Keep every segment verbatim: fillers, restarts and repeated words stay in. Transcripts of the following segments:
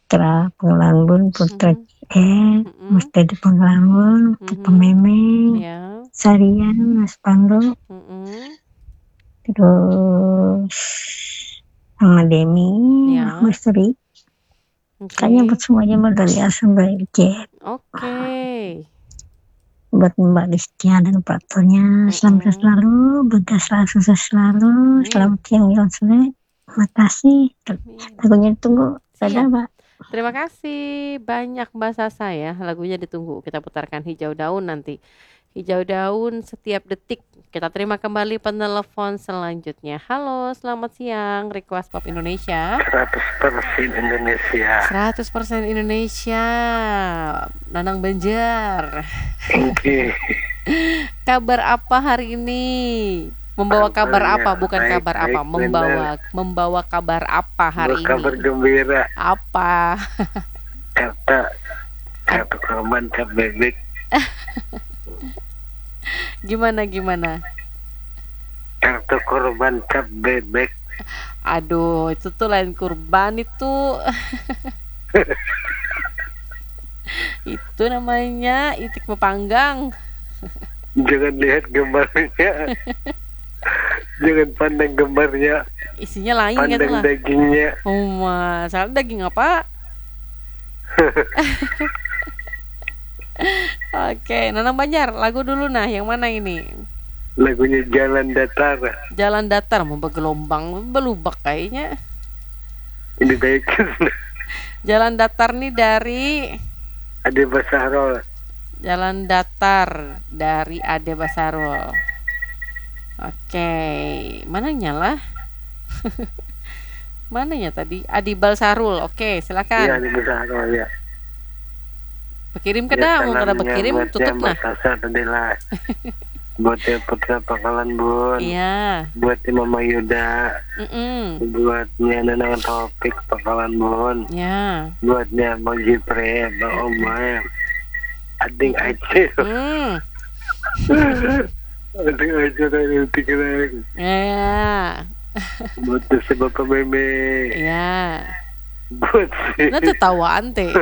Putra Pengelambun, Putra Mhm. Cie, Mhm. Mustadi Pengelambun, Putra Mhm. Memeng, Ya. Sarian, Mas Pandu, Mhm. terus sama Demi, Ya. Mas Sri. Kayaknya buat Oke. semuanya Mbak dari A sampai Z. Oke. Buat Mbak Listia dan operatornya, selamat Mhm. selalu, berkah selalu, sukses selalu, Amin. selamat siang, jalan sore. Makasih. Amin. Lagunya ditunggu. Dadah, Siap. Mbak. Terima kasih banyak Mbak Sasa ya. Lagunya ditunggu. Kita putarkan Hijau Daun nanti. Hijau Daun setiap detik. Kita terima kembali penelpon selanjutnya. Halo, selamat siang. Request Pop Indonesia. seratus persen Indonesia. seratus persen Indonesia. Nanang Banjar. Oke. Kabar apa hari ini? Membawa kabar Kabarnya apa? Bukan baik, kabar apa? baik, Membawa membawa kabar apa hari ini? Kabar gembira. Apa? Kata kata korban cap bebek. Gimana gimana? Kartu korban cap bebek. Aduh, itu tuh lain kurban itu. Itu namanya itik mepanggang. Jangan lihat gambarnya. Jangan pandang gambarnya. Isinya lain kan Pandang lah. dagingnya. Oh, masalah daging apa? Oke, Nanang Banjar, lagu dulu nah, yang mana ini? Lagunya Jalan Datar. Jalan Datar, mau bergelombang, belubak kayaknya. Ini dari Jalan Datar nih dari Ade Basarol. Jalan Datar dari Ade Basarol. Oke, mananya lah? Mananya tadi? Adi Balsarul. Oke, silakan. Iya, Ade Basarol ya. Berkirim ke dah, mau kada berkirim tutup nah. Buat yang Putra Pangkalan Bun. Iya. Buat yang Mama Yuda. Mm-mm. Buatnya Nenang Topik Pangkalan Bun. Ya. Buatnya Bang Jipre, Bang Omay, Ading Aceh. Hmm. Ading Aceh dan Tigrang. Ya. Buat si Bapak Meme. Ya. Buat si Nah tuh tawaan teh.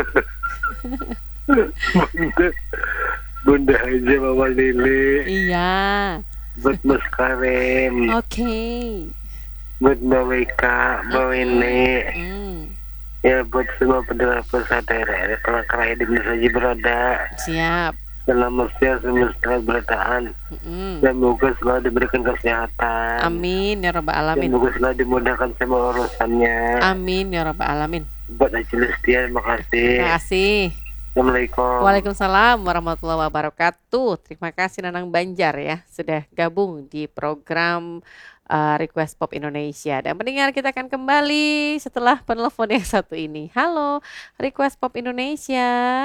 Bunda, Bunda aja Mama Lili. Iya. Buat Mas Karim. Oke. Buat Mbak Weka, Mbak Wene. Hmm. Ya buat semua pendengar pusat daerah Palangkaraya di mana saja berada. Siap. Selamat siang semesta berataan. Mm-mm. Semoga selalu diberikan kesehatan. Amin ya rabbal alamin. Semoga selalu dimudahkan semua urusannya. Amin ya rabbal alamin. Buat Haji Listia, terima kasih. Terima kasih. Assalamualaikum. Waalaikumsalam warahmatullahi wabarakatuh. Terima kasih Nanang Banjar ya sudah gabung di program uh, Request Pop Indonesia. Dan pendengar, kita akan kembali setelah penelpon yang satu ini. Halo, Request Pop Indonesia.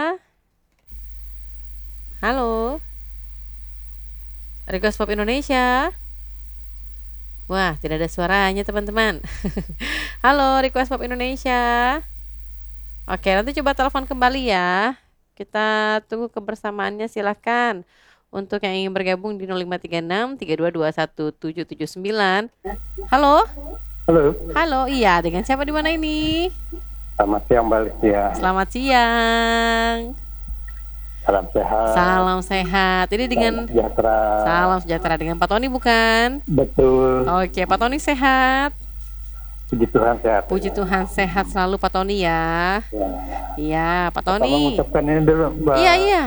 Halo. Request Pop Indonesia. Wah, tidak ada suaranya teman-teman. Halo, Request Pop Indonesia. Oke, nanti coba telepon kembali ya. Kita tunggu kebersamaannya, silahkan. Untuk yang ingin bergabung di nol lima tiga enam tiga dua dua satu tujuh tujuh sembilan. Halo? Halo. Halo, iya, dengan siapa di mana ini? Selamat siang Mbak Listia. Selamat siang. Salam sehat. Salam sehat. Ini dengan Salam sejahtera. Salam sejahtera dengan Pak Tony bukan? Betul. Oke, Pak Tony sehat. Puji Tuhan sehat. Puji Tuhan sehat selalu Pak Tony ya. Ya. Iya, Pak Tolong Tony. ucapkan ini dulu Mbak. Iya, iya.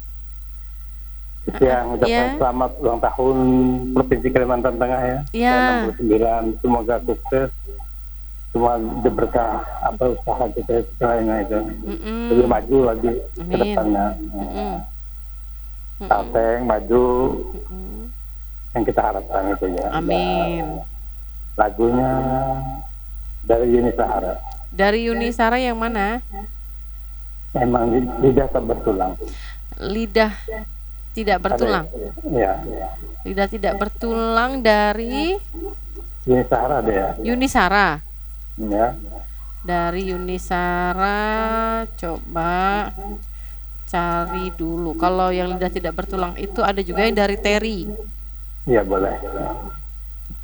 Yang ucapkan Iya. selamat ulang tahun Provinsi Kalimantan Tengah ya. Iya. enam puluh sembilan, semoga sukses. Semua berkah apa usaha kita setelahnya itu. Mm-mm. Lebih maju lagi ke Amin. depannya. Mm-mm. Kalteng maju Mm-mm. yang kita harapkan itu ya. Amin. Dan lagunya dari Yuni Sahara. Dari Yuni Sara yang mana? Emang lidah tak bertulang. Lidah tidak bertulang. Ya. Lidah tidak bertulang dari Yuni Sahara ada ya. Yuni Sara. Ya. Dari Yuni Sara, coba cari dulu. Kalau yang lidah tidak bertulang itu ada juga yang dari Terry. Iya boleh.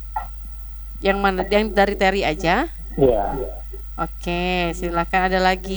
Yang mana? Yang dari Terry aja? Iya. Oke, silakan, ada lagi.